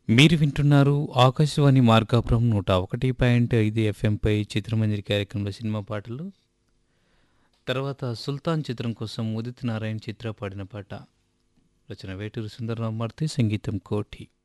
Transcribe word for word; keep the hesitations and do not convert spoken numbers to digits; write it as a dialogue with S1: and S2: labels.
S1: మీరు వింటున్నారు ఆకాశవాణి మార్కాపురం నూట ఒకటి పాయింట్ ఐదు ఎఫ్ఎంపై చిత్రమంజరి కార్యక్రమంలో సినిమా పాటలు. తర్వాత సుల్తాన్ చిత్రం కోసం ఉదిత్ నారాయణ్ చిత్ర పాడిన పాట. రచన వేటూరి సుందరరామూర్తి, సంగీతం కోఠి.